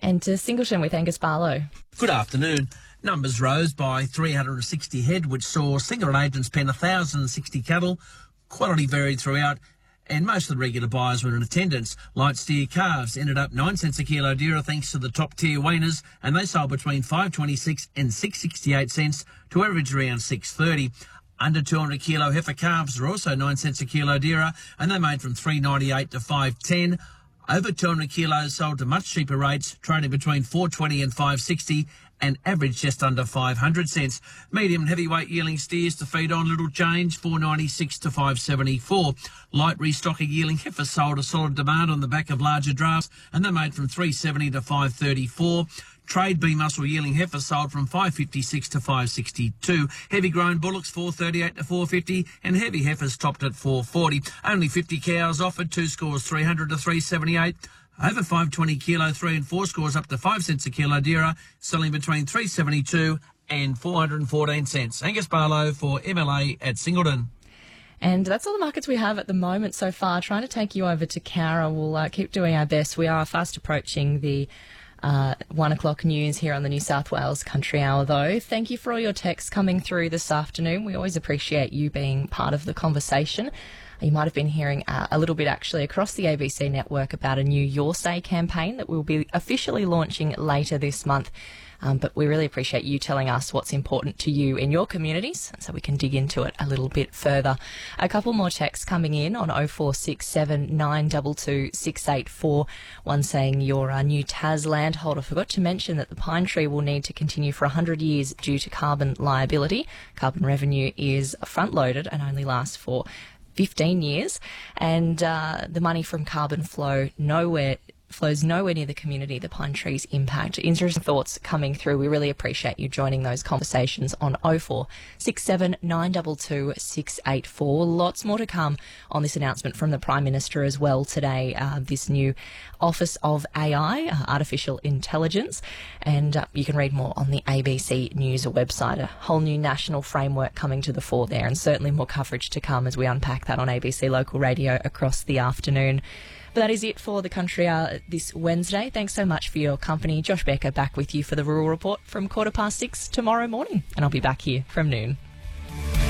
And to Singleton with Angus Barlow. Good afternoon. Numbers rose by 360 head, which saw Singleton agents pen 1,060 cattle. Quality varied throughout, and most of the regular buyers were in attendance. Light steer calves ended up 9 cents a kilo dearer thanks to the top tier weaners, and they sold between 5.26 and 6.68 cents to average around 6.30. Under 200 kilo heifer calves were also 9 cents a kilo dearer, and they made from 3.98 to 5.10. Over 200 kilos sold to much cheaper rates, trading between 4.20 and 5.60, and averaged just under 500 cents. Medium and heavyweight yearling steers to feed on little change, 4.96 to 5.74. Light restocking yearling heifers sold a solid demand on the back of larger drafts, and they made from 3.70 to 5.34. Trade B muscle yearling heifers sold from 5.56 to 5.62. Heavy grown bullocks 4.38 to 4.50, and heavy heifers topped at 4.40. Only 50 cows offered, 2 scores 300 to 3.78. Over 520 kilo 3 and 4 scores up to 5 cents a kilo dearer, selling between 3.72 and 414 cents. Angus Barlow for MLA at Singleton. And that's all the markets we have at the moment so far. Trying to take you over to Cowra. We'll keep doing our best. We are fast approaching the 1 o'clock news here on the New South Wales Country Hour, though. Thank you for all your texts coming through this afternoon. We always appreciate you being part of the conversation. You might have been hearing a little bit actually across the ABC network about a new Your Say campaign that we'll be officially launching later this month. But we really appreciate you telling us what's important to you in your communities so we can dig into it a little bit further. A couple more texts coming in on 0467 922 684. One saying you're a new Tas landholder. Forgot to mention that the pine tree will need to continue for 100 years due to carbon liability. Carbon revenue is front-loaded and only lasts for 15 years. And the money from carbon flows nowhere near the community the pine trees impact. Interesting thoughts coming through. We really appreciate you joining those conversations on 0467 922 684. Lots more to come on this announcement from the Prime Minister as well today. This new Office of AI, Artificial Intelligence, and you can read more on the ABC News website. A whole new national framework coming to the fore there, and certainly more coverage to come as we unpack that on ABC Local Radio across the afternoon. But that is it for the Country Hour this Wednesday. Thanks so much for your company. Josh Becker back with you for the Rural Report from 6:15 tomorrow morning. And I'll be back here from noon.